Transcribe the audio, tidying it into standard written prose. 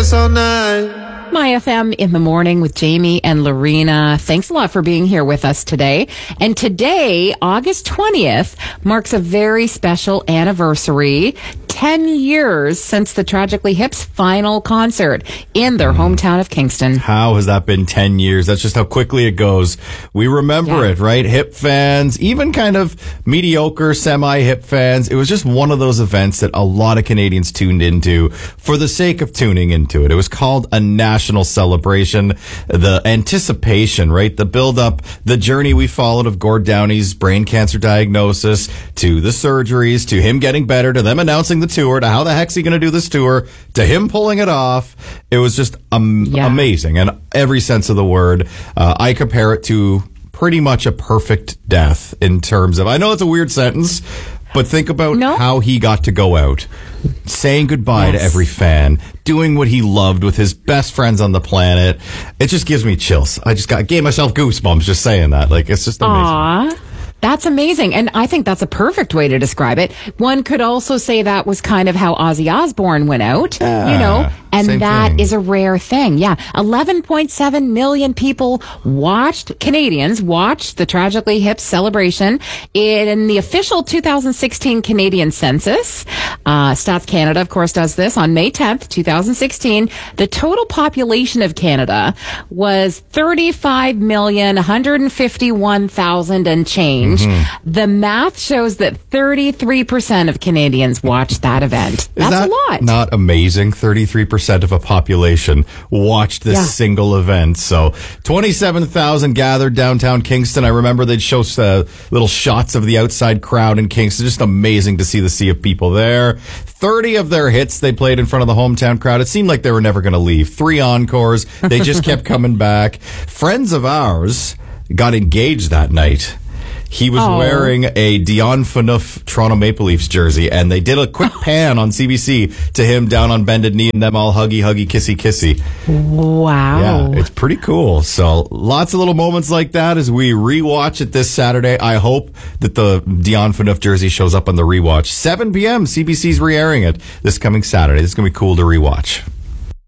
sex all night. My FM in the morning with Jamie and Lorena. Thanks a lot for being here with us today. And today, August 20th, marks a very special anniversary. 10 years since the Tragically Hip's final concert in their hometown of Kingston. How has that been 10 years? That's just how quickly it goes. We remember it, right? Hip fans, even kind of mediocre, semi-hip fans. It was just one of those events that a lot of Canadians tuned into for the sake of tuning into it. It was called a national celebration. The anticipation, right? The build-up, the journey we followed of Gord Downey's brain cancer diagnosis, to the surgeries, to him getting better, to them announcing the tour, to how the heck's he going to do this tour, to him pulling it off. It was just amazing in every sense of the word. I compare it to pretty much a perfect death in terms of, I know it's a weird sentence, but think about how he got to go out, saying goodbye to every fan, doing what he loved with his best friends on the planet. It just gives me chills. I gave myself goosebumps just saying that. Like, it's just amazing. Aww. That's amazing. And I think that's a perfect way to describe it. One could also say that was kind of how Ozzy Osbourne went out, and that is a rare thing. Yeah. 11.7 million people Canadians watched the Tragically Hip celebration in the official 2016 Canadian census. Stats Canada, of course, does this on May 10th, 2016. The total population of Canada was 35,151,000 and change. Mm-hmm. The math shows that 33% of Canadians watched that event. That's a lot. Not amazing. 33% of a population watched this single event. So 27,000 gathered downtown Kingston. I remember they'd show little shots of the outside crowd in Kingston. Just amazing to see the sea of people there. 30 of their hits they played in front of the hometown crowd. It seemed like they were never going to leave. 3 encores. They just kept coming back. Friends of ours got engaged that night. He was wearing a Dion Phaneuf Toronto Maple Leafs jersey, and they did a quick pan on CBC to him down on bended knee and them all huggy, kissy, kissy. Wow. Yeah, it's pretty cool. So lots of little moments like that as we rewatch it this Saturday. I hope that the Dion Phaneuf jersey shows up on the rewatch. 7 p.m. CBC's re-airing it this coming Saturday. This is going to be cool to rewatch.